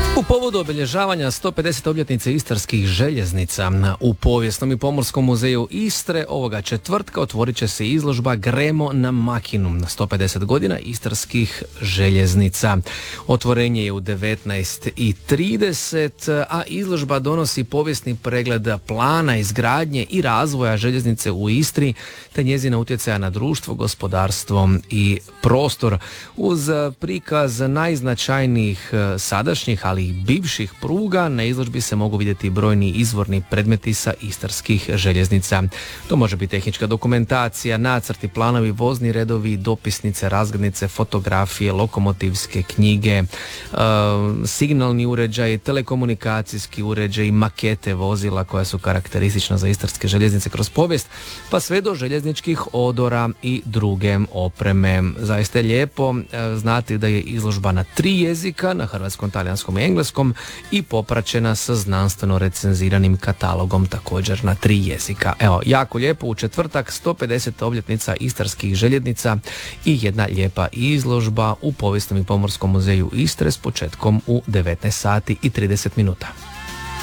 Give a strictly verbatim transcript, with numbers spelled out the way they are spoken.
U povodu obilježavanja sto pedesete obljetnice istarskih željeznica u Povijesnom i Pomorskom muzeju Istre ovoga četvrtka otvorit će se izložba Gremo na makinu na sto pedeset godina istarskih željeznica. Otvorenje je u devetnaest i trideset, a izložba donosi povijesni pregled plana izgradnje i razvoja željeznice u Istri te njezina utjecaja na društvo, gospodarstvo i prostor. Uz prikaz najznačajnijih sadašnjih, ali i bivših pruga na izložbi se mogu vidjeti brojni izvorni predmeti sa istarskih željeznica. To može biti tehnička dokumentacija, nacrti, planovi, vozni redovi, dopisnice, razglednice, fotografije, lokomotivske knjige, e, signalni uređaj, telekomunikacijski uređaj, makete vozila koja su karakteristična za istarske željeznice kroz povijest, pa sve do željezničkih odora i druge opreme. Zaista je lijepo e, znati da je izložba na tri jezika, na hrvatskom, talijanskom i engleskom, i popraćena sa znanstveno recenziranim katalogom također na tri jezika. Evo, jako lijepo, u četvrtak sto pedeseta obljetnica istarskih željeznica i jedna lijepa izložba u Povijesnom i Pomorskom muzeju Istre s početkom u devetnaest sati i trideset minuta.